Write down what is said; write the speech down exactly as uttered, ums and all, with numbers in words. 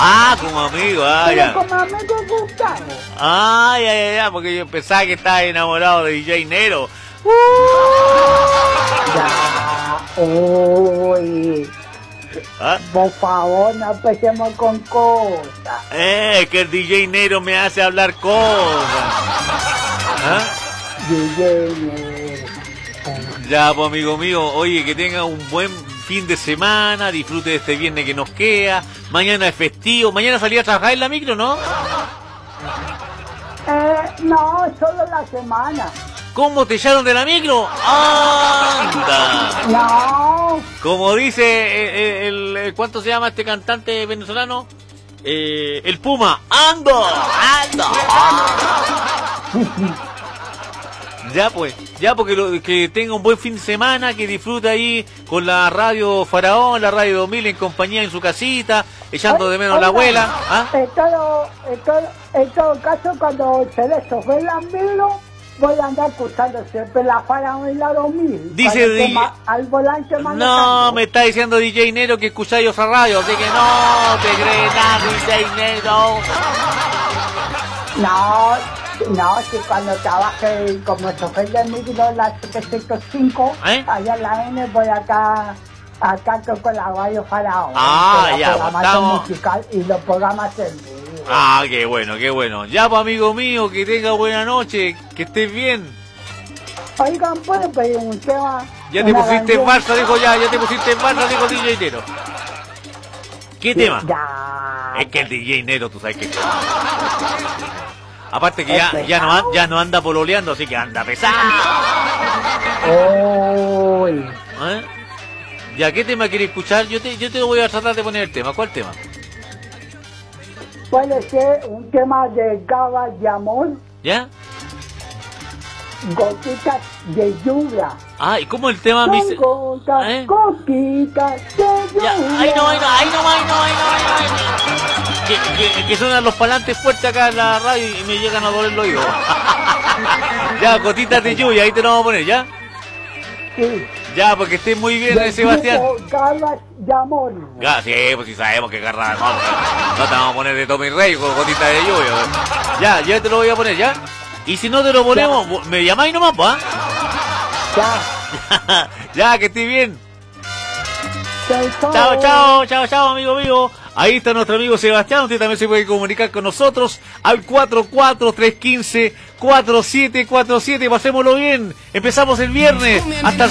Ah, como amigo, ah, Pero ya. como amigo Gustavo. Ah, ya, ya, ya, porque yo pensaba que estaba enamorado de D J Nero. Ya, uy. ¿Ah? Por favor, no empecemos con cosas. Eh, que el D J Nero me hace hablar cosas. ¿Ah? D J Nero. Ya, pues amigo mío, oye, que tenga un buen fin de semana, disfrute de este viernes que nos queda. Mañana es festivo, mañana salí a trabajar en la micro, ¿no? Eh, no, solo la semana. ¿Cómo te echaron de la micro? ¡Anda! No. Como dice el, el, el ¿cuánto se llama este cantante venezolano? Eh, el Puma. ¡Ando! ¡Ando! Ya pues, ya porque lo, que tenga un buen fin de semana, que disfrute ahí con la radio Faraón, la radio dos mil en compañía en su casita, echando de menos a la abuela. ¿Ah? En todo, en todo, en todo caso, cuando se les sofre el ambilo, voy a andar escuchando siempre la Faraón y la dos mil. Dice D J... Al volante manejando. No, me está diciendo D J Nero que escucháis otra radio, así que no te crees nada, D J Nero. No. No, si cuando trabaje como chofer de micro la setecientos cinco, ¿eh? Allá en la N voy acá, acá con la radio Faraón. Ah, ya, pues estamos... musical y los programas en vivo. Ah, qué bueno, qué bueno. Ya, pues amigo mío, que tenga buena noche, que estés bien. Oigan, ¿pueden pedir un tema? Ya te pusiste en marcha, dijo ya, ya te pusiste en marcha, dijo D J Nero. ¿Qué sí, tema? Ya. Es que el D J Nero, tú sabes que... Aparte que ya, ya, no, ya no anda pololeando, así que anda pesado. Uy. ¿Eh? ¿Ya qué tema quieres escuchar? Yo te, yo te voy a tratar de poner el tema. ¿Cuál tema? Puede ser un tema de Gaba de Amor. ¿Ya? Gotitas de lluvia. Ah, ¿y cómo el tema me dice? Gotas, ¿eh? Gotitas de lluvia. Ya, ahí no, ahí no, ahí no, ahí no, ahí no, ahí no. Ahí no. Que, que, que suenan los palantes fuertes acá en la radio y me llegan a doler los oídos. Ya, gotitas de lluvia, ahí te lo vamos a poner, ¿ya? Sí. Ya, porque estés muy bien, de Sebastián. Garras de amor. Ya, sí, pues si sabemos que garras de amor. No te vamos a poner de Tommy Rey con gotitas de lluvia. Pues. Ya, ya te lo voy a poner, ¿ya? Y si no te lo ponemos, ya. Me llamáis nomás, pues, ¿ah? Ya. Ya, que estés bien. Chao, chao, chao, chao, chao, amigo mío. Ahí está nuestro amigo Sebastián. Usted también se puede comunicar con nosotros al cuatro cuatro tres uno cinco cuatro siete cuatro siete. Pasémoslo bien. Empezamos el viernes. Hasta